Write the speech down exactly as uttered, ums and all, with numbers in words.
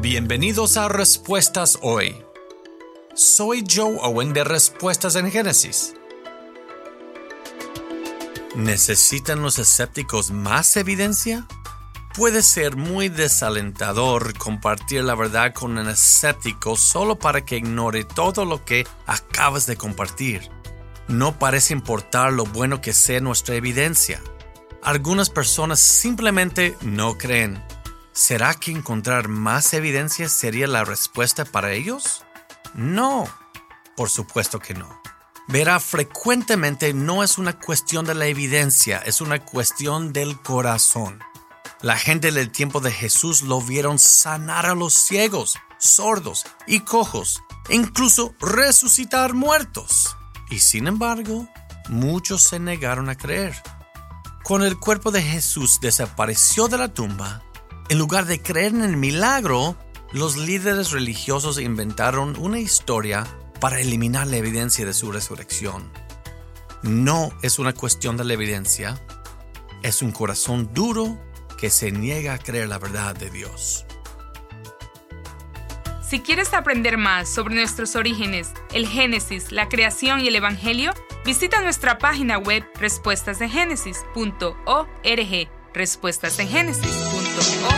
Bienvenidos a Respuestas Hoy. Soy Joe Owen de Respuestas en Génesis. ¿Necesitan los escépticos más evidencia? Puede ser muy desalentador compartir la verdad con un escéptico solo para que ignore todo lo que acabas de compartir. No parece importar lo bueno que sea nuestra evidencia. Algunas personas simplemente no creen. ¿Será que encontrar más evidencia sería la respuesta para ellos? No, por supuesto que no. Verá, frecuentemente no es una cuestión de la evidencia, es una cuestión del corazón. La gente del tiempo de Jesús lo vieron sanar a los ciegos, sordos y cojos, e incluso resucitar muertos. Y sin embargo, muchos se negaron a creer. Cuando el cuerpo de Jesús desapareció de la tumba, en lugar de creer en el milagro, los líderes religiosos inventaron una historia para eliminar la evidencia de su resurrección. No es una cuestión de la evidencia, es un corazón duro que se niega a creer la verdad de Dios. Si quieres aprender más sobre nuestros orígenes, el Génesis, la creación y el Evangelio, visita nuestra página web respuestas en génesis punto org. respuestas en génesis punto org